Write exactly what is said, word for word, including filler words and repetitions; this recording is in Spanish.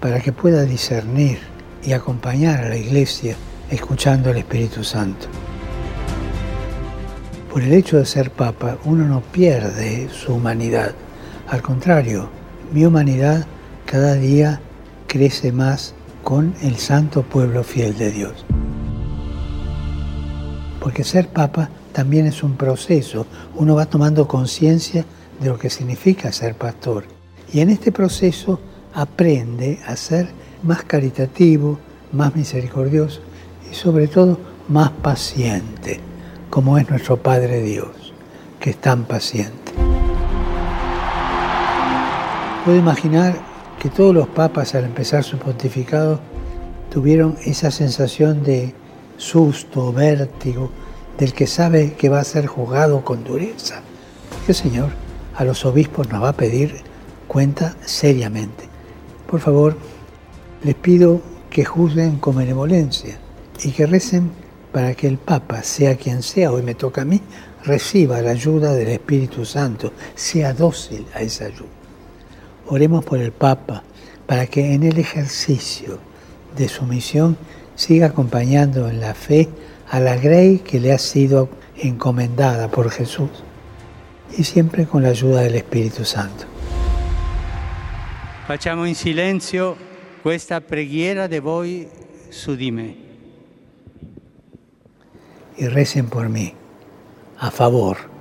para que pueda discernir y acompañar a la Iglesia escuchando al Espíritu Santo. Por el hecho de ser Papa, uno no pierde su humanidad. Al contrario, mi humanidad cada día crece más con el santo pueblo fiel de Dios. Porque ser Papa también es un proceso. Uno va tomando conciencia de lo que significa ser pastor. Y en este proceso aprende a ser más caritativo, más misericordioso y sobre todo más paciente, como es nuestro Padre Dios, que es tan paciente. Puedo imaginar que todos los papas al empezar su pontificado tuvieron esa sensación de susto, vértigo, del que sabe que va a ser juzgado con dureza. Porque el Señor a los obispos nos va a pedir cuenta seriamente. Por favor, les pido que juzguen con benevolencia y que recen para que el Papa, sea quien sea, hoy me toca a mí, reciba la ayuda del Espíritu Santo, sea dócil a esa ayuda. Oremos por el Papa, para que en el ejercicio de su misión siga acompañando en la fe a la grey que le ha sido encomendada por Jesús y siempre con la ayuda del Espíritu Santo. Facciamo in silenzio questa preghiera de voi su di me. Y recen por mí, a favor